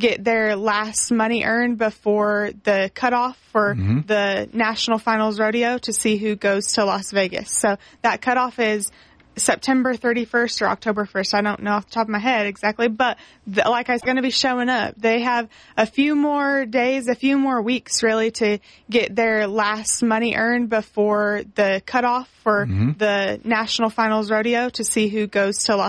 get their last money earned before the cutoff for the National Finals Rodeo to see who goes to Las Vegas. So that cutoff is September 31st or October 1st. I don't know off the top of my head exactly, but like I was going to be showing up. They have a few more days, a few more weeks really to get their last money earned before the cutoff for the National Finals Rodeo to see who goes to Las